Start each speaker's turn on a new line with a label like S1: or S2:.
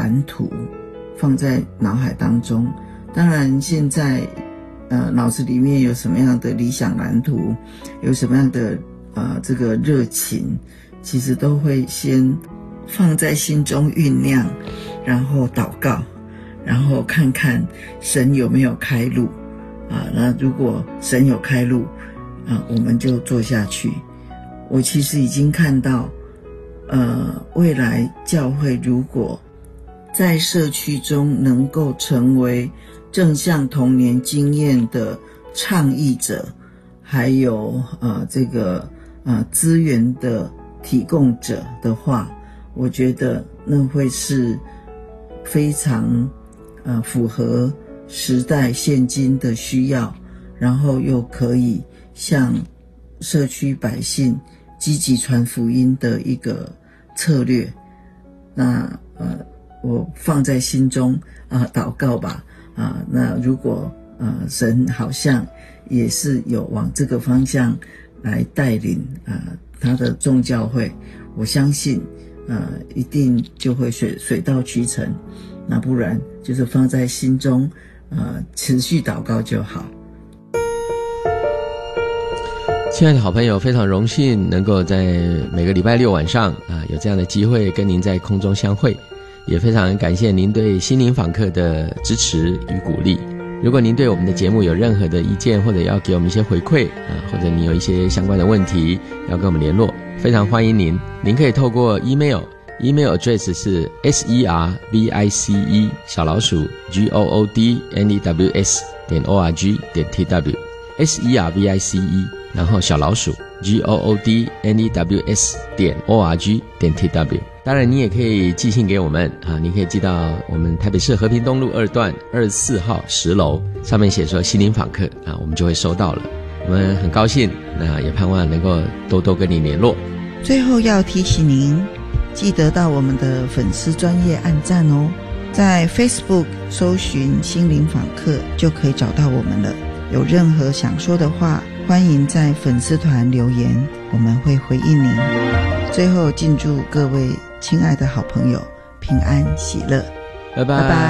S1: 蓝图放在脑海当中。当然现在脑子里面有什么样的理想蓝图，有什么样的这个热情，其实都会先放在心中酝酿，然后祷告，然后看看神有没有开路那如果神有开路我们就做下去。我其实已经看到未来教会如果在社区中能够成为正向童年经验的倡议者，还有这个资源的提供者的话，我觉得那会是非常符合时代现今的需要，然后又可以向社区百姓积极传福音的一个策略。那我放在心中祷告吧那如果神好像也是有往这个方向来带领他的众教会，我相信一定就会水到渠成。那不然就是放在心中持续祷告就好。
S2: 亲爱的好朋友，非常荣幸能够在每个礼拜六晚上有这样的机会跟您在空中相会，也非常感谢您对心灵访客的支持与鼓励。如果您对我们的节目有任何的意见，或者要给我们一些回馈或者你有一些相关的问题要跟我们联络，非常欢迎您可以透过 email address 是 service@goodnews.org.tw service 然后goodnews.org.tw。 当然你也可以寄信给我们你可以寄到我们台北市和平东路2段24号10楼，上面写说心灵访客我们就会收到了。我们很高兴，那也盼望能够多多跟你联络。
S1: 最后要提醒您，记得到我们的粉丝专页按赞哦，在 Facebook 搜寻心灵访客就可以找到我们了。有任何想说的话，欢迎在粉丝团留言，我们会回应您。最后敬祝各位亲爱的好朋友平安喜乐，
S2: 拜拜。